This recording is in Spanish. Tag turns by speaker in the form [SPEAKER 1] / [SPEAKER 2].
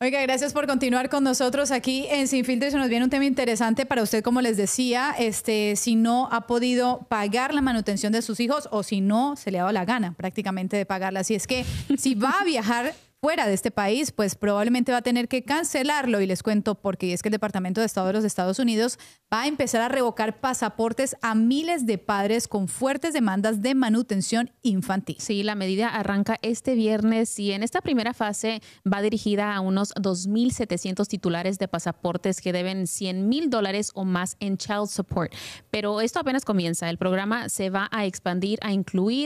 [SPEAKER 1] Oiga, gracias por continuar con nosotros aquí en Sin Filtro. Se nos viene un tema interesante para usted, como les decía, si no ha podido pagar la manutención de sus hijos o si no se le ha dado la gana prácticamente de pagarla. Así es que si va a viajar fuera de este país, pues probablemente va a tener que cancelarlo. Y les cuento por qué. Es que el Departamento de Estado de los Estados Unidos va a empezar a revocar pasaportes a miles de padres con fuertes demandas de manutención infantil.
[SPEAKER 2] Sí, la medida arranca este viernes y en esta primera fase va dirigida a unos 2,700 titulares de pasaportes que deben $100,000 o más en child support. Pero esto apenas comienza. El programa se va a expandir a incluir